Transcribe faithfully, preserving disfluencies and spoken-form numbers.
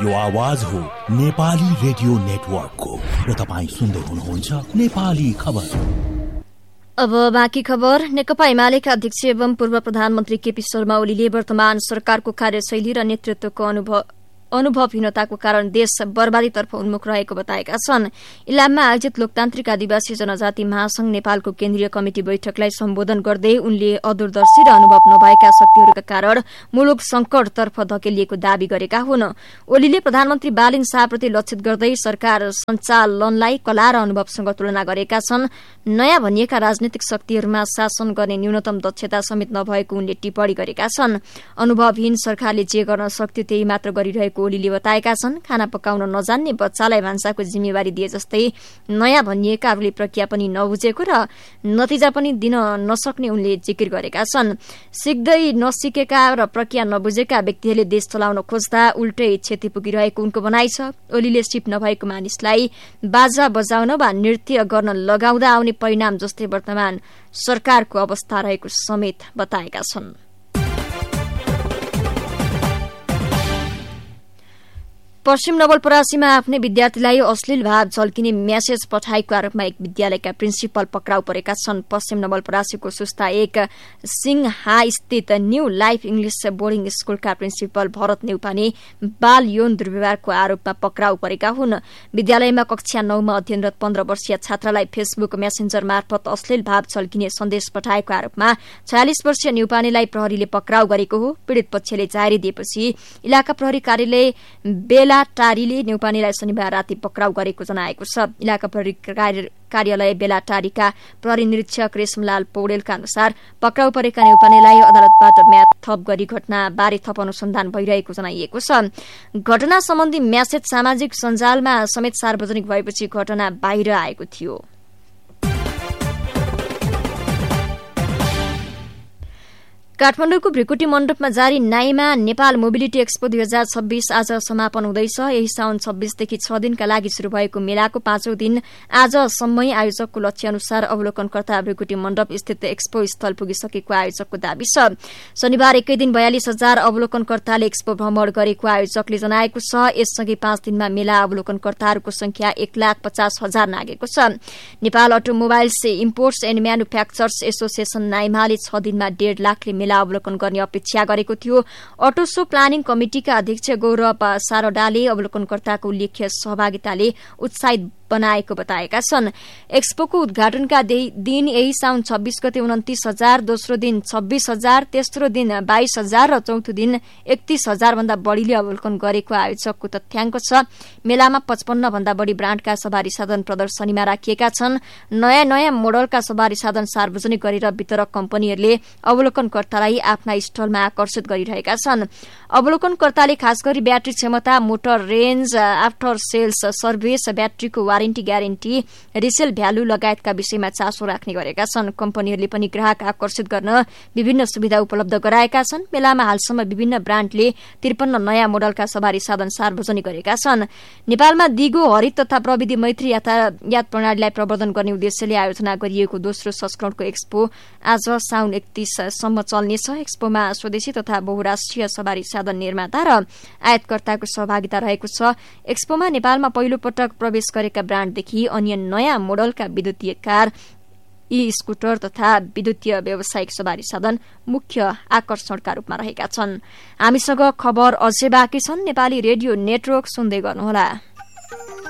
यो आवाज हो नेपाली रेडियो नेटवर्कको र तपाईँ सुन्दै हुनुहुन्छ नेपाली खबर। अब बाँकी खबर। नेकपा एमालेका अध्यक्ष एवं पूर्व प्रधानमन्त्री केपी शर्मा ओलीले वर्तमान सरकारको कार्यशैली र नेतृत्वको अनुभव अनुभवहीनताको कारण देश बर्बादीतर्फ उन्मुख रहेको बताएका छन्। इलाममा आयोजित लोकतान्त्रिक आदिवासी जनजाति महासंघ नेपालको केन्द्रीय कमिटी बैठकलाई सम्बोधन गर्दै उनले अदूरदर्शी र अनुभव नभएका शक्तिहरूका कारण मुलुक संकटतर्फ धकेलिएको दावी गरेका हुन्। ओलीले प्रधानमन्त्री बालिन शाहप्रति लक्षित गर्दै सरकार सञ्चालनलाई कला र अनुभवसँग तुलना गरेका छन्। नयाँ भनिएका राजनीतिक शक्तिहरूमा शासन गर्ने न्यूनतम दक्षता समेत नभएको उनले टिप्पणी गरेका छन्। अनुभवहीन सरकारले जे गर्न सक्थ्यो त्यही मात्र गरिरहेको ओलीले बताएका छन्। खाना पकाउन नजान्ने बच्चालाई भान्साको जिम्मेवारी दिए जस्तै नयाँ भनिएकाहरूले प्रक्रिया पनि नबुझेको र नतिजा पनि दिन नसक्ने उनले जिकिर गरेका छन्। सिक्दै नसिकेका र प्रक्रिया नबुझेका व्यक्तिहरूले देश चलाउन खोज्दा उल्टै क्षति पुगिरहेको उनको भनाइ छ। ओलीले सिप नभएको मानिसलाई बाजा बजाउन वा नृत्य गर्न लगाउँदा आउने परिणाम जस्तै वर्तमान सरकारको अवस्था रहेको समेत बताएका छन्। पश्चिम नवलपरासीमा आफ्नै विद्यार्थीलाई अश्लील भाव झल्किने म्यासेज पठाएको आरोपमा एक विद्यालयका प्रिन्सिपल पक्राउ परेका छन्। पश्चिम नवलपरासीको सुस्ता एक सिंहा स्थित न्यू लाइफ इंग्लिश बोर्डिङ स्कूलका प्रिन्सिपल भरत नेउपाने बाल यौन दुर्व्यवहारको आरोपमा पक्राउ परेका हुन्। विद्यालयमा कक्षा नौमा अध्ययनरत पन्ध्र वर्षीय छात्रालाई फेसबुक मेसेन्जर मार्फत अश्लील भाव झल्किने सन्देश पठाएको आरोपमा छयालिस वर्षीय नेउपानेलाई प्रहरीले पक्राउ गरेको हो। पीड़ित पक्षले जाहेरी दिएपछि इलाका प्रहरी कार्यालय बेला टारीले नेउपानेलाई शनिबार राति पक्राउ गरेको जनाएको छ। इलाका प्रहरी कार्यालय बेलाटारीका प्रहरी निरीक्षक रेशमलाल पौडेलका अनुसार पक्राउ परेका नेउपानेलाई अदालतबाट म्याद थप गरी घटनाबारे थप अनुसन्धान भइरहेको जनाइएको छ। घटना सम्बन्धी म्यासेज सामाजिक सञ्जालमा समेत सार्वजनिक भएपछि घटना बाहिर आएको थियो। काठमाडौँको भ्रिकुटी मण्डपमा जारी नाइमा नेपाल मोबिलिटी एक्सपो दुई हजार छब्बीस आज समापन हुँदैछ। यही साउन छब्बीसदेखि छ दिनका लागि शुरू भएको मेलाको पाँचौं दिन आजसम्मै आयोजकको लक्ष्य अनुसार अवलोकनकर्ता भ्रिकुटी मण्डप स्थित एक्सपो स्थल पुगिसकेको आयोजकको दावी छ। शनिबार एकै दिन बयालिस हजार अवलोकनकर्ताले एक्सपो भ्रमण गरेको आयोजकले जनाएको छ। यससँगै पाँच दिनमा मेला अवलोकनकर्ताहरूको संख्या एक लाख पचास हजार नागेको छ। Nepal automobiles imports and manufacturers association नाइमाले छ दिनमा डेढ़ लाखले मेला अवलोकन गर्ने अपेक्षा गरेको थियो। अटो शो प्लानिङ कमिटिका अध्यक्ष गौरव सारडाले अवलोकनकर्ताको उल्लेख्य सहभागिताले उत्साहित बनाएको बताएका छन्। एक्सपोको उद्घाटनका दिन यही साउन छब्बीस गते उन्तीस हजार, दोस्रो दिन छब्बीस हजार, तेस्रो दिन बाइस हजार र चौथो दिन एकतीस हजार भन्दा बढ़ीले अवलोकन गरेको आयोजकको तथ्याङ्क छ। मेलामा पचपन्न भन्दा बढ़ी ब्राण्डका सवारी साधन प्रदर्शनीमा राखिएका छन्। नयाँ नयाँ मोडलका सवारी साधन सार्वजनिक गरेर वितरक कम्पनीहरूले अवलोकनकर्तालाई आफ्ना स्टलमा आकर्षित गरिरहेका छन्। अवलोकनकर्ताले खास गरी ब्याट्री क्षमता, motor range, after sales service, ब्याट्रीको warranty guarantee, resale value लगायतका विषयमा चासो राख्ने गरेका छन्। कम्पनीहरूले पनि ग्राहक आकर्षित गर्न विभिन्न सुविधा उपलब्ध गराएका छन्। मेलामा हालसम्म विभिन्न ब्राण्डले त्रिपन्न नयाँ मोडलका सवारी साधन सार्वजनिक गरेका छन्। नेपालमा दिगो, हरित तथा प्रविधि मैत्री यातायात प्रणालीलाई प्रवर्धन गर्ने उद्देश्यले आयोजना गरिएको दोस्रो संस्करणको एक्सपो आज साउन एकतीससम्म चल्नेछ। एक्सपोमा स्वदेशी तथा बहुराष्ट्रिय सवारी साधन निर्माता र आयातकर्ताको सहभागिता रहेको छ। एक्सपोमा नेपालमा पहिलो पटक प्रवेश गरेका ब्राण्डदेखि अन्य नयाँ मोडलका विद्युतीय कार, ई स्कुटर तथा विद्युतीय व्यावसायिक सवारी साधन मुख्य आकर्षणका रूपमा रहेका छन्। हामीसँग खबर अझै बाँकी छन्। नेपाली रेडियो नेटवर्क सुन्दै गर्नुहोला।